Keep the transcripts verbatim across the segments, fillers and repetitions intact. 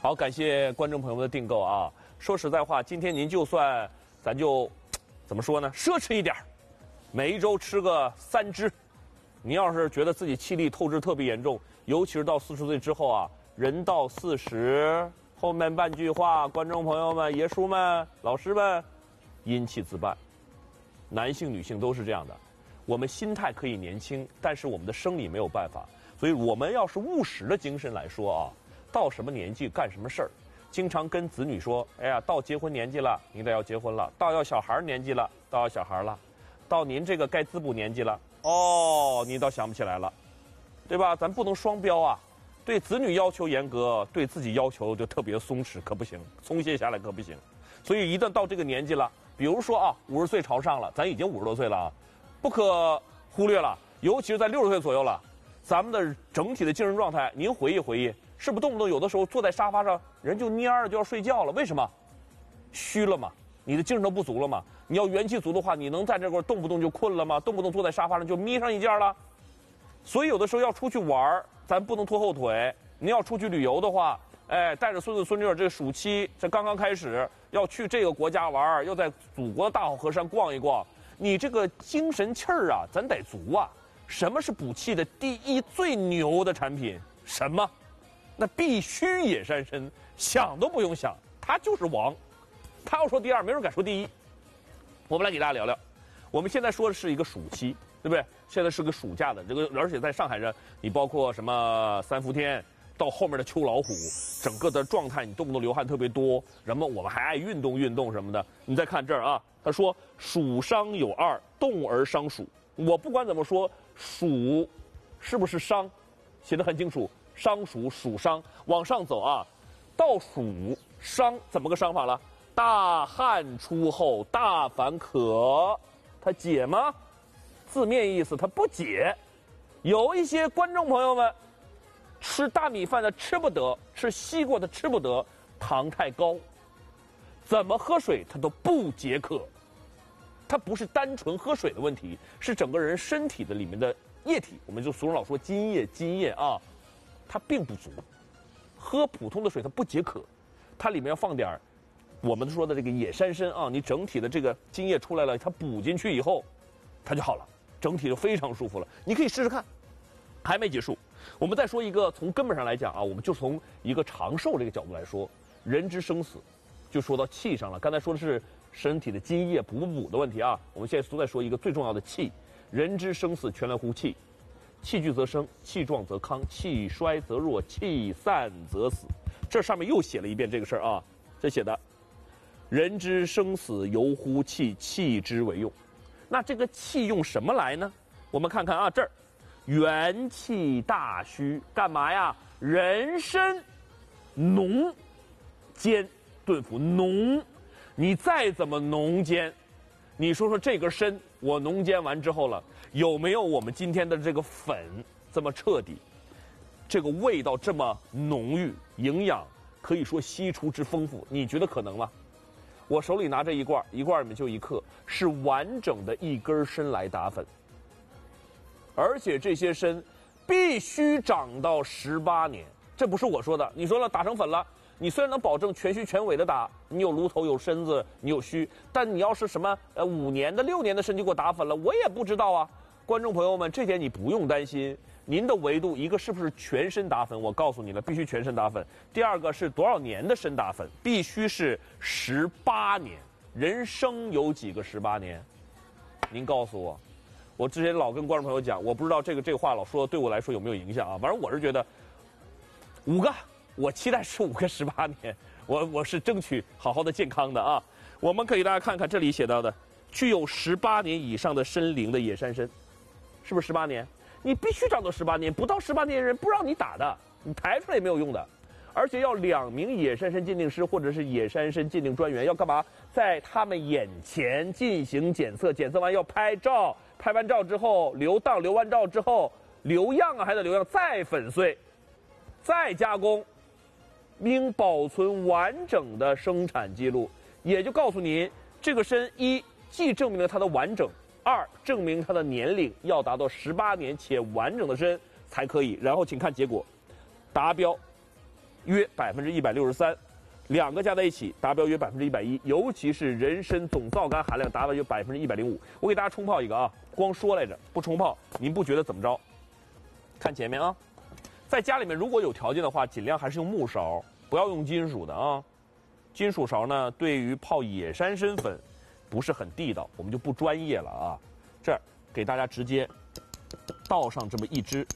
好，感谢观众朋友们的订购啊！说实在话，今天您就算咱就怎么说呢，奢侈一点，每一周吃个三只。您要是觉得自己气力透支特别严重，尤其是到四十岁之后啊，人到四十，后面半句话，观众朋友们、爷叔们、老师们，阴气自半。男性、女性都是这样的。我们心态可以年轻，但是我们的生理没有办法。所以我们要是务实的精神来说啊，到什么年纪干什么事儿，经常跟子女说：“哎呀，到结婚年纪了，你得要结婚了；到要小孩年纪了，到要小孩了；到您这个该滋补年纪了，哦，你倒想不起来了，对吧？咱不能双标啊！对子女要求严格，对自己要求就特别松弛，可不行，松懈下来可不行。所以一旦到这个年纪了，比如说啊，五十岁朝上了，咱已经五十多岁了啊，不可忽略了，尤其是在六十岁左右了。”咱们的整体的精神状态，您回忆回忆，是不是动不动有的时候坐在沙发上，人就蔫儿就要睡觉了？为什么？虚了嘛，你的精神都不足了嘛。你要元气足的话，你能在这块动不动就困了吗？动不动坐在沙发上就眯上一觉了？所以有的时候要出去玩，咱不能拖后腿。您要出去旅游的话，哎，带着孙子孙女，这暑期这刚刚开始，要去这个国家玩，要在祖国的大好河山逛一逛，你这个精神气儿啊，咱得足啊。什么是补气的第一最牛的产品？什么？那必须野山参，想都不用想，它就是王。他要说第二，没人敢说第一。我们来给大家聊聊，我们现在说的是一个暑期，对不对？现在是个暑假的这个，而且在上海人，你包括什么三伏天到后面的秋老虎，整个的状态你动不动流汗特别多，人们我们还爱运动运动什么的。你再看这儿啊，他说暑伤有二，动而伤暑。我不管怎么说。暑是不是伤？写得很清楚，伤暑暑伤往上走啊，到暑伤怎么个伤法了？大汗出后，大烦渴，它解吗？字面意思它不解。有一些观众朋友们吃大米饭的吃不得，吃西瓜的吃不得，糖太高，怎么喝水它都不解渴。它不是单纯喝水的问题，是整个人身体的里面的液体，我们就俗人老说津液，津液啊，它并不足。喝普通的水它不解渴，它里面要放点我们说的这个野山参啊，你整体的这个津液出来了，它补进去以后，它就好了，整体就非常舒服了。你可以试试看。还没结束，我们再说一个从根本上来讲啊，我们就从一个长寿这个角度来说，人之生死，就说到气上了。刚才说的是身体的津液补不补的问题啊，我们现在都在说一个最重要的气。人之生死全来乎气，气聚则生，气壮则康，气衰则弱，气散则死。这上面又写了一遍这个事儿啊，这写的人之生死由乎气，气之为用。那这个气用什么来呢？我们看看啊，这儿元气大虚，干嘛呀？人参浓煎炖服浓，你再怎么浓煎，你说说这根参，我浓煎完之后了，有没有我们今天的这个粉这么彻底？这个味道这么浓郁，营养可以说析出之丰富，你觉得可能吗？我手里拿着一罐，一罐里面就一克，是完整的一根参来打粉，而且这些参必须长到十八年，这不是我说的。你说了打成粉了，你虽然能保证全须全尾的打，你有炉头有身子你有须，但你要是什么呃五年的六年的参就给我打粉了，我也不知道啊。观众朋友们，这点你不用担心。您的维度，一个是不是全身打粉？我告诉你了，必须全身打粉。第二个是多少年的参打粉？必须是十八年。人生有几个十八年？您告诉我。我之前老跟观众朋友讲，我不知道这个这个话老说对我来说有没有影响啊？反正我是觉得五个，我期待是五个十八年。我我是争取好好的健康的啊。我们可以大家看看这里写到的，具有十八年以上的参龄的野山参，是不是十八年？你必须长到十八年，不到十八年人不让你打的，你抬出来也没有用的。而且要两名野山参鉴定师或者是野山参鉴定专员要干嘛？在他们眼前进行检测，检测完要拍照，拍完照之后留档，留完照之后留样啊，还得留样，再粉碎，再加工，并保存完整的生产记录。也就告诉您，这个参一既证明了它的完整，二证明它的年龄要达到十八年且完整的参才可以。然后请看结果，达标约百分之一百六十三，两个加在一起达标约百分之一百一，尤其是人参总皂苷含量达到约百分之一百零五。我给大家冲泡一个啊，光说来着，不冲泡您不觉得怎么着？看前面啊，在家里面如果有条件的话，尽量还是用木勺，不要用金属的啊。金属勺呢，对于泡野山参粉不是很地道，我们就不专业了啊。这儿给大家直接倒上这么一支，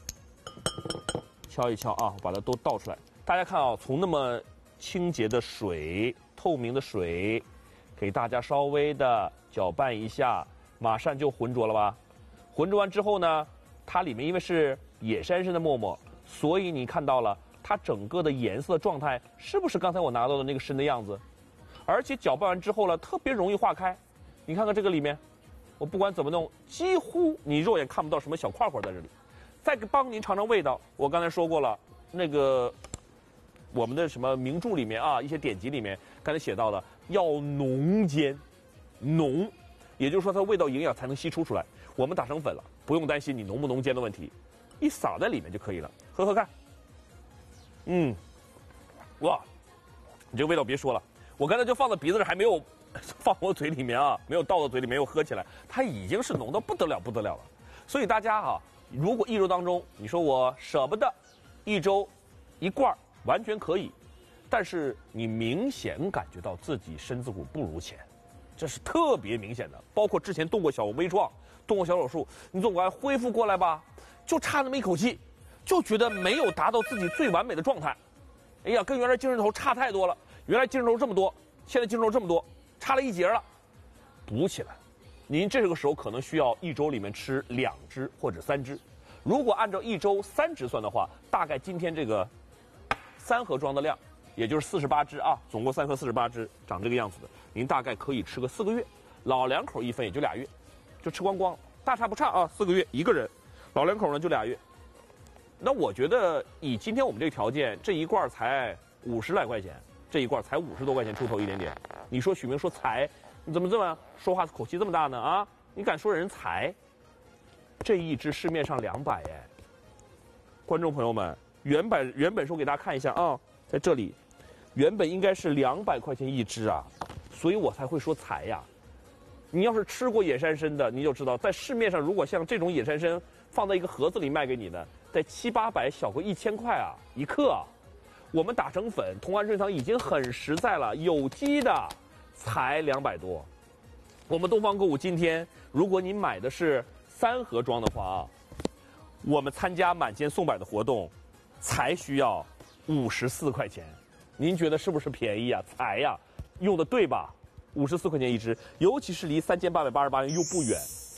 敲一敲啊，把它都倒出来。大家看啊，从那么清洁的水、透明的水，给大家稍微的搅拌一下，马上就浑浊了吧？浑浊完之后呢，它里面因为是野山参的沫沫，所以你看到了它整个的颜色状态是不是刚才我拿到的那个参的样子？而且搅拌完之后呢，特别容易化开。你看看这个里面，我不管怎么弄，几乎你肉眼看不到什么小块块在这里。再帮您尝尝味道，我刚才说过了，那个我们的什么名著里面啊，一些典籍里面刚才写到的，要浓煎，浓，也就是说它味道营养才能析出出来。我们打成粉了，不用担心你浓不浓煎的问题，一撒在里面就可以了。喝喝看，嗯，哇，你这个味道别说了，我刚才就放在鼻子这还没有放我嘴里面啊，没有倒到嘴里，没有喝起来，它已经是浓到不得了不得了了。所以大家哈、啊，如果一周当中你说我舍不得，一周一罐完全可以，但是你明显感觉到自己身子骨不如前，这是特别明显的。包括之前动过小微创、动过小手术，你总该恢复过来吧，就差那么一口气，就觉得没有达到自己最完美的状态。哎呀，跟原来精神头差太多了，原来精神头这么多，现在精神头这么多，差了一截了，补起来。您这个时候可能需要一周里面吃两支或者三支。如果按照一周三支算的话，大概今天这个三盒装的量，也就是四十八支啊，总共三盒四十八支，长这个样子的，您大概可以吃个四个月。老两口一分也就俩月，就吃光光，大差不差啊，四个月一个人，老两口呢就俩月。那我觉得以今天我们这个条件，这一罐才五十来块钱，这一罐才五十多块钱出头一点点。你说许明说才，你怎么这么说话口气这么大呢？啊，你敢说人才？这一支市面上两百哎，观众朋友们，原本原本说给大家看一下啊，在这里，原本应该是两百块钱一支啊，所以我才会说才呀。你要是吃过野山参的，你就知道，在市面上如果像这种野山参放在一个盒子里卖给你的，在七八百小个一千块啊一克啊。我们打成粉，同安顺堂已经很实在了，有机的才两百多。我们东方购物今天，如果你买的是三盒装的话啊，我们参加满减送百的活动，才需要五十四块钱。您觉得是不是便宜啊？才呀，用的对吧？五十四块钱一支，尤其是离三千八百八十八元又不远。